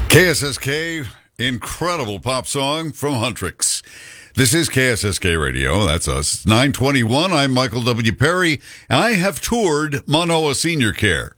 KSSK, incredible pop song from Huntrix. This is KSSK Radio. That's us. It's 9:21. I'm Michael W. Perry, and I have toured Manoa Senior Care.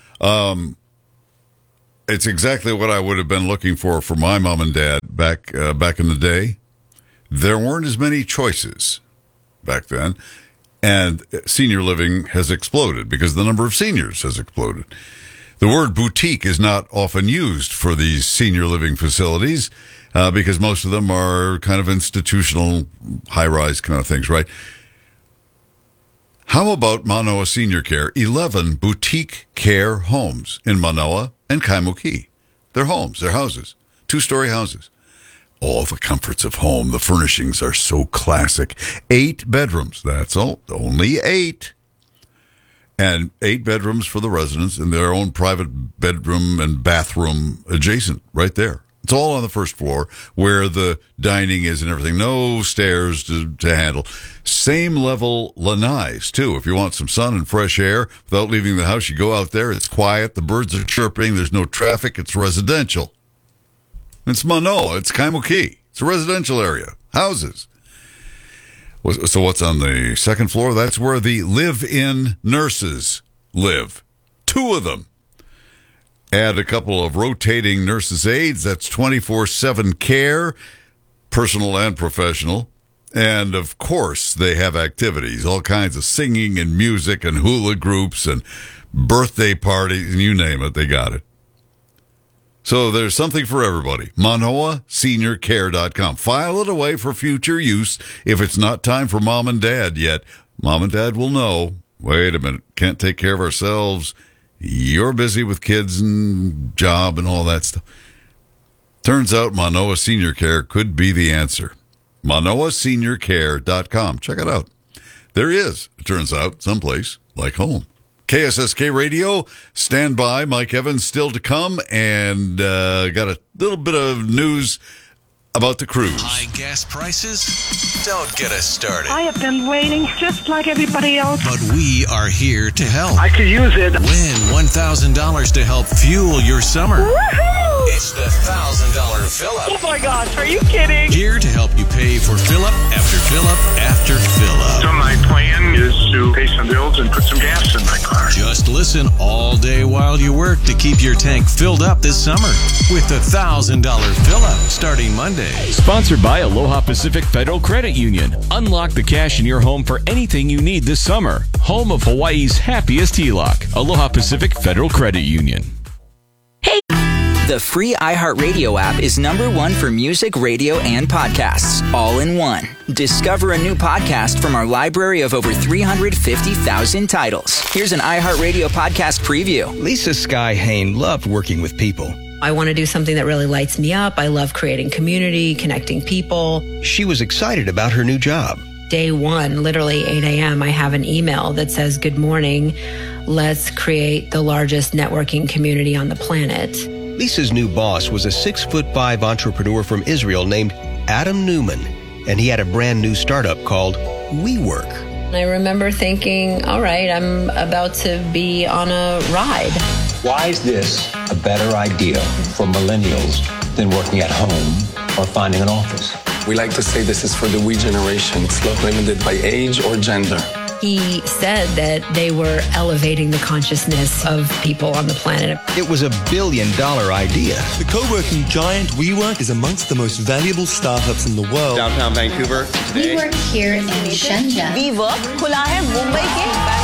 It's exactly what I would have been looking for my mom and dad back in the day. There weren't as many choices back then, and senior living has exploded because the number of seniors has exploded. The word boutique is not often used for these senior living facilities because most of them are kind of institutional, high-rise kind of things, right? How about Manoa Senior Care? 11 boutique care homes in Manoa and Kaimuki. They're homes, they're houses, two-story houses. All the comforts of home. The furnishings are so classic. 8 bedrooms. That's all. Only 8. And 8 bedrooms for the residents and their own private bedroom and bathroom adjacent right there. It's all on the first floor where the dining is and everything. No stairs to handle. Same level lanais, too. If you want some sun and fresh air without leaving the house, you go out there. It's quiet. The birds are chirping. There's no traffic. It's residential. It's Manoa. It's Kaimuki. It's a residential area. Houses. So what's on the second floor? That's where the live-in nurses live. 2 of them. Add a couple of rotating nurses' aides. That's 24/7 care, personal and professional. And, of course, they have activities, all kinds of singing and music and hula groups and birthday parties, and you name it, they got it. So there's something for everybody. ManoaSeniorCare.com. File it away for future use if it's not time for mom and dad yet. Mom and dad will know, wait a minute, can't take care of ourselves. You're busy with kids and job and all that stuff. Turns out Manoa Senior Care could be the answer. ManoaSeniorCare.com. Check it out. There is, it turns out, someplace like home. KSSK Radio, stand by. Mike Evans still to come, and got a little bit of news about the cruise. High gas prices? Don't get us started. I have been waiting just like everybody else. But we are here to help. I could use it. Win $1,000 to help fuel your summer. Woohoo! It's the $1,000 fill-up. Oh my gosh, are you kidding? Here to help you pay for fill-up after fill-up after fill-up. So my plan is to pay some bills and put some gas in my car. Just listen all day while you work to keep your tank filled up this summer with the $1,000 fill-up starting Monday. Sponsored by Aloha Pacific Federal Credit Union. Unlock the cash in your home for anything you need this summer. Home of Hawaii's happiest HELOC. Aloha Pacific Federal Credit Union. Hey! The free iHeartRadio app is #1 for music, radio, and podcasts, all in one. Discover a new podcast from our library of over 350,000 titles. Here's an iHeartRadio podcast preview. Lisa Sky Hain loved working with people. I want to do something that really lights me up. I love creating community, connecting people. She was excited about her new job. Day 1, literally 8 a.m., I have an email that says, "Good morning. Let's create the largest networking community on the planet." Lisa's new boss was a 6'5" entrepreneur from Israel named Adam Newman, and he had a brand new startup called WeWork. I remember thinking, all right, I'm about to be on a ride. Why is this a better idea for millennials than working at home or finding an office? We like to say this is for the we generation. It's not limited by age or gender. He said that they were elevating the consciousness of people on the planet. It was $1 billion idea. The co-working giant WeWork is amongst the most valuable startups in the world. Downtown Vancouver. We work here in Shenzhen. WeWork खुला है मुंबई के.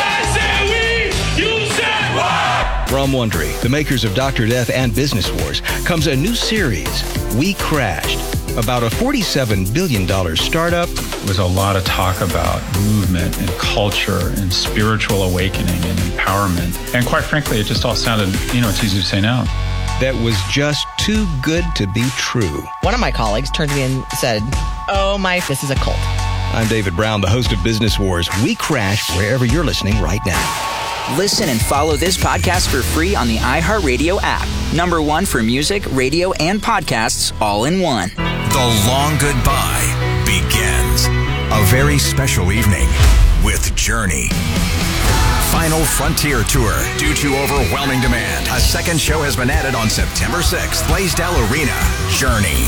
From Wondery, the makers of Dr. Death and Business Wars, comes a new series, We Crashed, about a $47 billion startup. There was a lot of talk about movement and culture and spiritual awakening and empowerment. And quite frankly, it just all sounded, it's easy to say now. That was just too good to be true. One of my colleagues turned to me and said, this is a cult. I'm David Brown, the host of Business Wars. We Crashed wherever you're listening right now. Listen and follow this podcast for free on the iHeartRadio app. #1 for music, radio, and podcasts, all in one. The long goodbye begins. A very special evening with Journey. Final Frontier Tour. Due to overwhelming demand, a second show has been added on September 6th. Blaisdell Arena. Journey.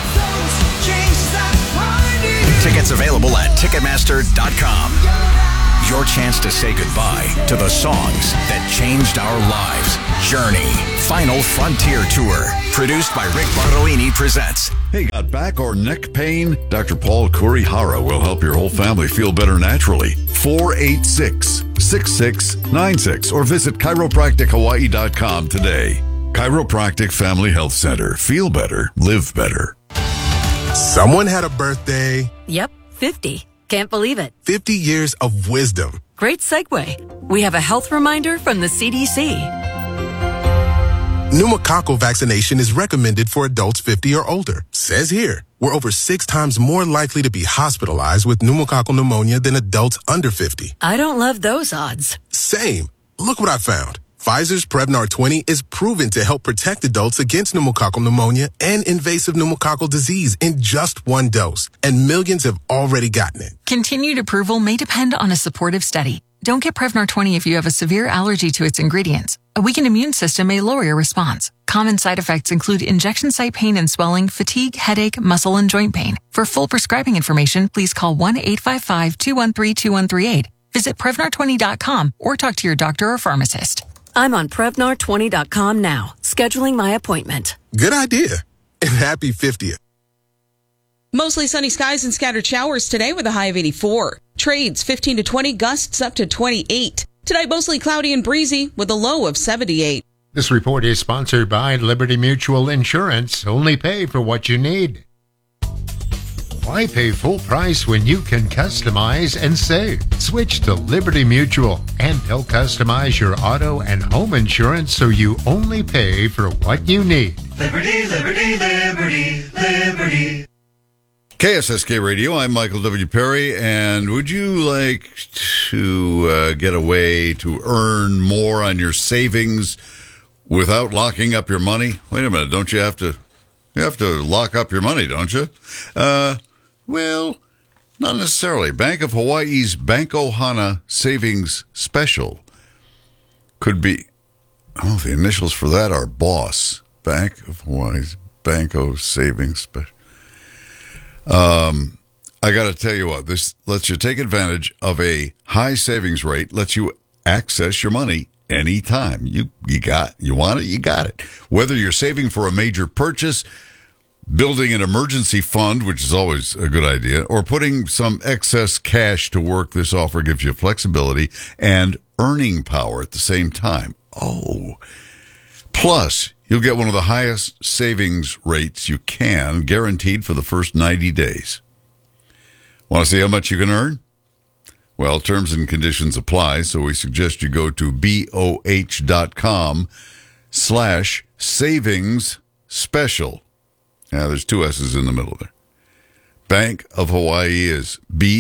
Tickets available at Ticketmaster.com. Your chance to say goodbye to the songs that changed our lives. Journey. Final Frontier Tour. Produced by Rick Bartolini presents. Hey, got back or neck pain? Dr. Paul Kurihara will help your whole family feel better naturally. 486-6696 or visit chiropractichawaii.com today. Chiropractic Family Health Center. Feel better. Live better. Someone had a birthday. Yep, 50. Can't believe it. 50 years of wisdom. Great segue. We have a health reminder from the CDC. Pneumococcal vaccination is recommended for adults 50 or older. Says here, we're over 6 times more likely to be hospitalized with pneumococcal pneumonia than adults under 50. I don't love those odds. Same. Look what I found. Pfizer's Prevnar 20 is proven to help protect adults against pneumococcal pneumonia and invasive pneumococcal disease in just 1 dose, and millions have already gotten it. Continued approval may depend on a supportive study. Don't get Prevnar 20 if you have a severe allergy to its ingredients. A weakened immune system may lower your response. Common side effects include injection site pain and swelling, fatigue, headache, muscle, and joint pain. For full prescribing information, please call 1-855-213-2138. Visit Prevnar20.com or talk to your doctor or pharmacist. I'm on Prevnar20.com now, scheduling my appointment. Good idea. And happy 50th. Mostly sunny skies and scattered showers today with a high of 84. Trades 15 to 20, gusts up to 28. Tonight mostly cloudy and breezy with a low of 78. This report is sponsored by Liberty Mutual Insurance. Only pay for what you need. Why pay full price when you can customize and save? Switch to Liberty Mutual, and they'll customize your auto and home insurance so you only pay for what you need. Liberty, liberty, liberty, liberty. KSSK Radio, I'm Michael W. Perry, and would you like to get a way to earn more on your savings without locking up your money? Wait a minute, don't you have to lock up your money, don't you? Well, not necessarily. Bank of Hawaii's Banko Hana Savings Special could be, the initials for that are BOSS. Bank of Hawaii's Banko Savings Special. I got to tell you what, this lets you take advantage of a high savings rate, lets you access your money anytime. You want it, you got it. Whether you're saving for a major purchase, building an emergency fund, which is always a good idea, or putting some excess cash to work, this offer gives you flexibility and earning power at the same time. Plus, you'll get one of the highest savings rates you can, guaranteed for the first 90 days. Want to see how much you can earn? Well, terms and conditions apply, so we suggest you go to BOH.com/savings special. Now, there's 2 S's in the middle there. Bank of Hawaii is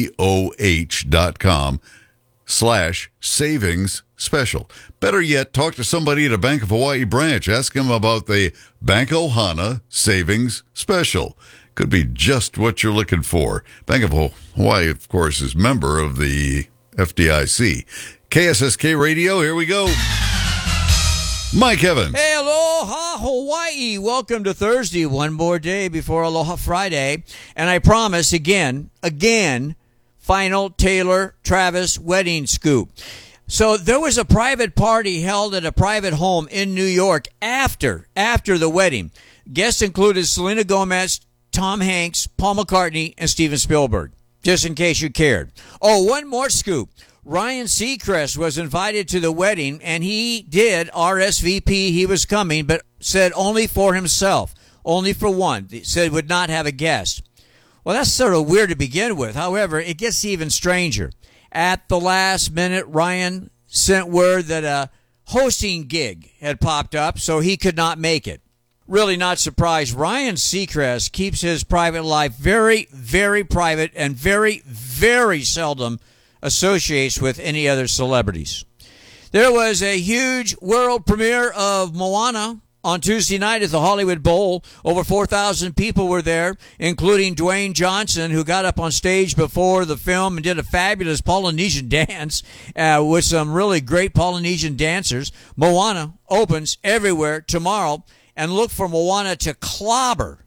BOH.com/savings special. Better yet, talk to somebody at a Bank of Hawaii branch. Ask them about the Banko Hana Savings Special. Could be just what you're looking for. Bank of Hawaii, of course, is member of the FDIC. KSSK Radio, here we go. Mike Evans. Hey, aloha, Hawaii. Welcome to Thursday. One more day before Aloha Friday. And I promise, again, final Taylor Travis wedding scoop. So there was a private party held at a private home in New York after the wedding. Guests included Selena Gomez, Tom Hanks, Paul McCartney, and Steven Spielberg, just in case you cared. Oh, one more scoop. Ryan Seacrest was invited to the wedding, and he did RSVP. He was coming, but said only for himself, only for one. He said would not have a guest. Well, that's sort of weird to begin with. However, it gets even stranger. At the last minute, Ryan sent word that a hosting gig had popped up, so he could not make it. Really not surprised. Ryan Seacrest keeps his private life very, very private and very, very seldom associates with any other celebrities. There was a huge world premiere of Moana on Tuesday night at the Hollywood Bowl. Over 4,000 people were there, including Dwayne Johnson, who got up on stage before the film and did a fabulous Polynesian dance with some really great Polynesian dancers. Moana opens everywhere tomorrow, and look for Moana to clobber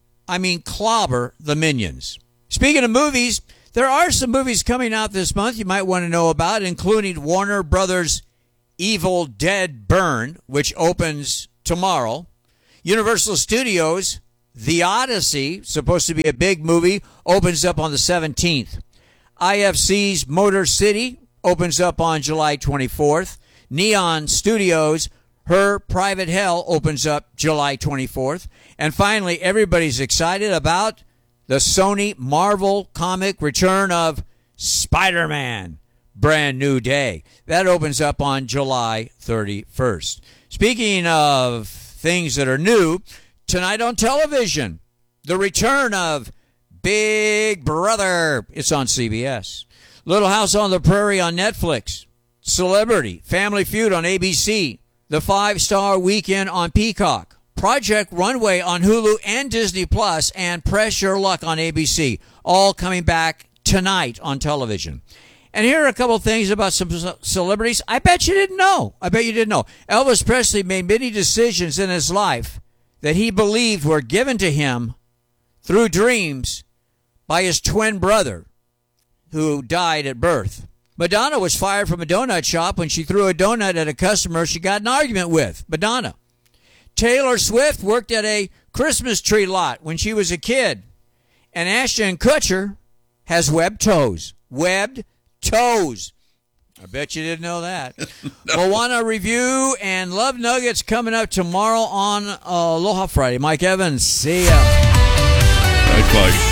the Minions. Speaking of movies, there are some movies coming out this month you might want to know about, including Warner Brothers' Evil Dead Burn, which opens tomorrow. Universal Studios' The Odyssey, supposed to be a big movie, opens up on the 17th. IFC's Motor City opens up on July 24th. Neon Studios' Her Private Hell opens up July 24th. And finally, everybody's excited about the Sony Marvel comic return of Spider-Man, Brand New Day. That opens up on July 31st. Speaking of things that are new, tonight on television, the return of Big Brother. It's on CBS. Little House on the Prairie on Netflix. Celebrity, Family Feud on ABC. The 5-Star Weekend on Peacock. Project Runway on Hulu and Disney Plus, and Press Your Luck on ABC, all coming back tonight on television. And here are a couple things about some celebrities I bet you didn't know. Elvis Presley made many decisions in his life that he believed were given to him through dreams by his twin brother, who died at birth. Madonna was fired from a donut shop when she threw a donut at a customer she got in an argument with. Madonna. Taylor Swift worked at a Christmas tree lot when she was a kid. And Ashton Kutcher has webbed toes. Webbed toes. I bet you didn't know that. No. Moana review and Love Nuggets coming up tomorrow on Aloha Friday. Mike Evans, see ya. Thanks, Mike.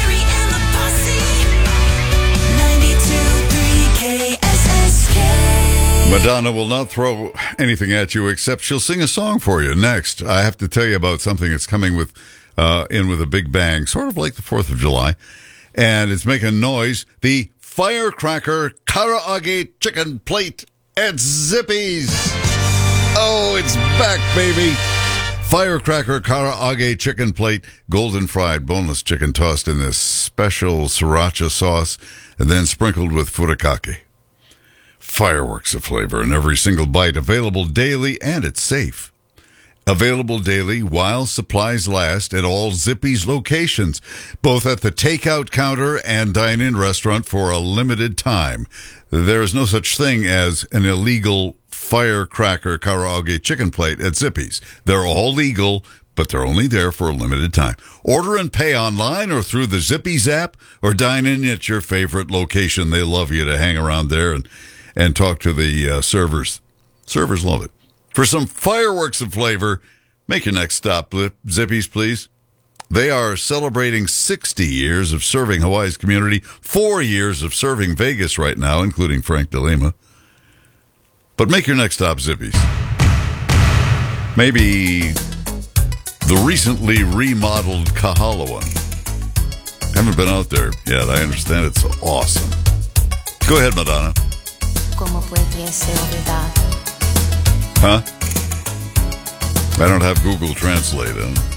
Madonna will not throw anything at you except she'll sing a song for you. Next, I have to tell you about something that's coming with a big bang, sort of like the 4th of July, and it's making noise. The Firecracker Karaage Chicken Plate at Zippy's. Oh, it's back, baby. Firecracker Karaage Chicken Plate, golden fried, boneless chicken tossed in this special sriracha sauce and then sprinkled with furikake. Fireworks of flavor in every single bite. Available daily, and it's safe. Available daily while supplies last at all Zippy's locations, both at the takeout counter and dine-in restaurant for a limited time. There is no such thing as an illegal Firecracker Karaage Chicken Plate at Zippy's. They're all legal, but they're only there for a limited time. Order and pay online or through the Zippy's app, or dine in at your favorite location. They love you to hang around there and talk to the servers. Servers love it. For some fireworks of flavor, make your next stop, Zippy's, please. They are celebrating 60 years of serving Hawaii's community, 4 years of serving Vegas right now, including Frank DeLima. But make your next stop, Zippy's. Maybe the recently remodeled Kahalawan. Haven't been out there yet. I understand it's awesome. Go ahead, Madonna. Huh? I don't have Google Translate.